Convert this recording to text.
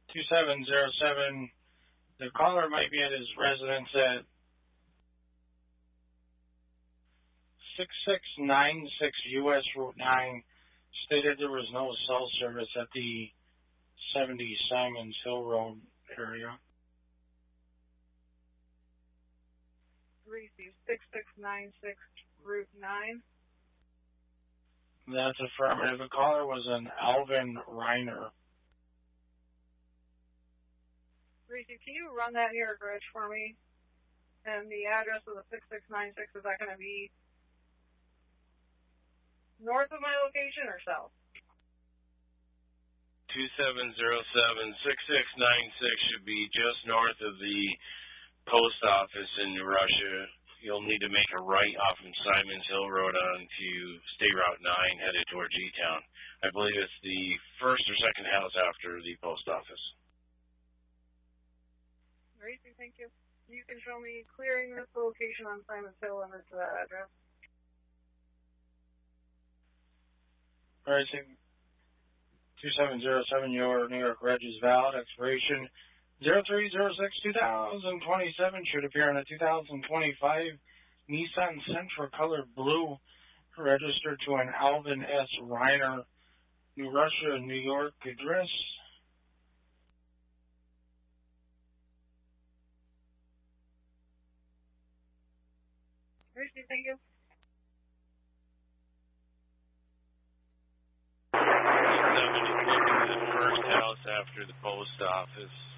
2707. The caller might be at his residence at 6696 U.S. Route 9. Stated there was no cell service at the 70 Simons Hill Road area. Receive 6696 Route 9. That's affirmative. The caller was an Alvin Reiner. Receive, can you run that near a bridge for me? And the address of the 6696, is that going to be north of my location or south? 2707 6696 should be just north of the post office in New Russia. You'll need to make a right off of Simons Hill Road onto State Route 9 headed toward G-Town. I believe it's the first or second house after the post office. Great, thank you. You can show me clearing this location on Simons Hill and to that address. All right, 2707, your New York Reg is valid. Expiration 03/06/2027. Should appear on a 2025 Nissan Sentra color blue, registered to an Alvin S. Reiner, New Russia, New York address. Great, thank you. The first house after the post office.